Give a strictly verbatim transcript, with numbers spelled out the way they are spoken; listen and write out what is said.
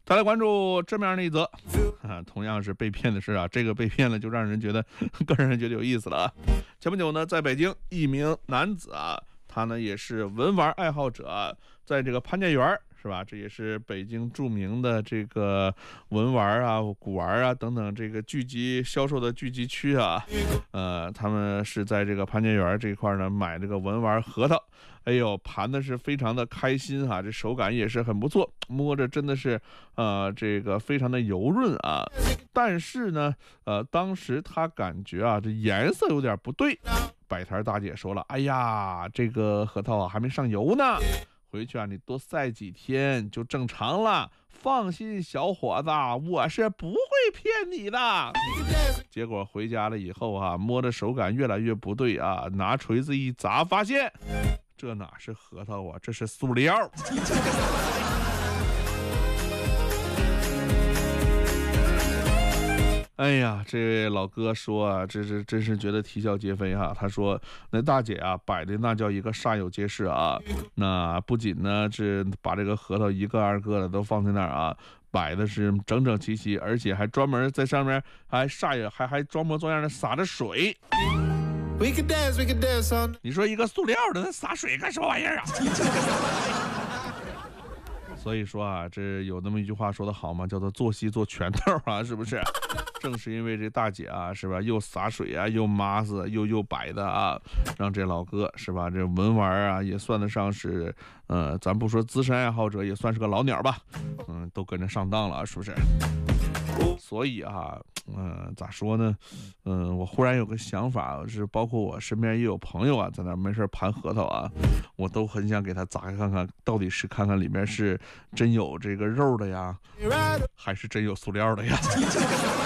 再来关注这么样的一则啊，同样是被骗的事啊，这个被骗了就让人觉得更让人觉得有意思了啊。前不久呢，在北京，一名男子啊，他呢也是文玩爱好者啊，在这个潘家园是吧？这也是北京著名的这个文玩啊、古玩啊等等这个聚集销售的聚集区啊。呃，他们是在这个潘家园这一块呢买这个文玩核桃，哎呦，盘的是非常的开心哈、啊，这手感也是很不错，摸着真的是呃这个非常的油润啊。但是呢，呃，当时他感觉啊这颜色有点不对，摆摊大姐说了，哎呀，这个核桃啊还没上油呢。回去啊，你多晒几天就正常了。放心，小伙子，我是不会骗你的。结果回家了以后啊，摸的手感越来越不对啊，拿锤子一砸，发现这哪是核桃啊，这是塑料。哎呀，这位老哥说啊，这是真是觉得啼笑皆非哈、啊。他说，那大姐啊摆的那叫一个煞有介事啊。那不仅呢是把这个核桃一个二个的都放在那儿啊，摆的是整整齐齐，而且还专门在上面还煞有还还装模作样的洒着水。We can dance, we can dance on... 你说一个塑料的洒水干什么玩意儿啊？所以说啊，这有那么一句话说得好嘛，叫做做戏做拳头啊，是不是？正是因为这大姐啊，是吧，又洒水啊，又抹子，又又摆的啊，让这老哥是吧，这文玩啊也算得上是，呃，咱不说资深爱好者，也算是个老鸟吧，嗯，都跟着上当了，是不是？所以啊，嗯、呃，咋说呢？嗯、呃，我忽然有个想法，是包括我身边也有朋友啊，在那没事盘核桃啊，我都很想给他砸开看看，到底是看看里面是真有这个肉的呀，还是真有塑料的呀？